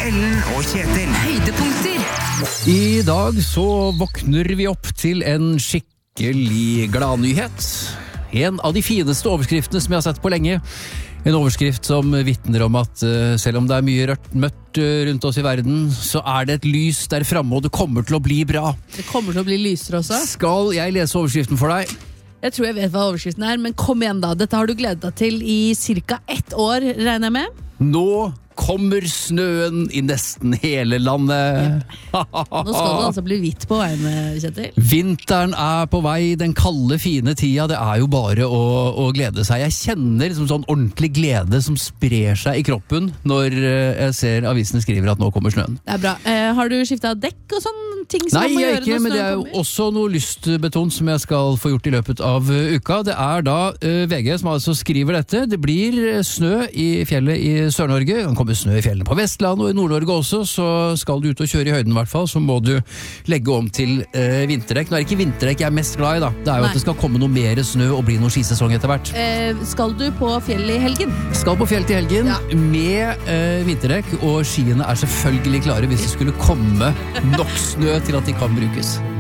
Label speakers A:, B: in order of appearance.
A: Ellen og Kjetil.
B: Høydepunkter.
C: I dag så våkner vi opp til en skikkelig gladnyhet. En av de fineste overskriftene som jeg har sett på lenge. En overskrift som vitner om at selv om det er mye mørkt rundt oss i verden, så er det et lys der fremme, og det kommer til å bli bra.
D: Det kommer til å bli lysere også.
C: Skal jeg lese overskriften for deg?
D: Jeg tror jeg vet hva overskriften er, men kom igjen da. Dette har du gledet deg til i cirka 1 år, regner jeg med?
C: Nå kommer snøen i nesten hele landet.
D: Nå skal det altså bli hvitt på veiene, Kjetil.
C: Vinteren er på vei, den kalde, fine tida. Det er jo bare å glede seg. Jeg kjenner liksom sånn ordentlig glede som sprer seg i kroppen når jeg ser avisene skriver at nå kommer snøen.
D: Det er bra. Har du skiftet dekk og sånn ting som
C: Nei,
D: man må
C: jeg
D: gjøre
C: ikke,
D: når
C: men det
D: snøen
C: er jo
D: kommer?
C: også noe lystbetont som jeg skal få gjort i løpet av uka. Det er da VG som altså skriver dette. Det blir snø i fjellet i Sør-Norge. Det kan komme snø i fjellene på Vestland og i Nord-Norge også, så skal du ut og kjøre i høyden i hvert fall, så må du legge om til vinterdekk. Nå er det ikke vinterdekk jeg er mest glad i da. Det er jo at det skal komme noe mer snø og bli noe skisesong etter hvert.
D: Skal du på fjellet i helgen?
C: Skal på fjell til helgen med vinterdekk, og skiene er selvfølgelig klare hvis det skulle komme nok snø til at de kan brukes.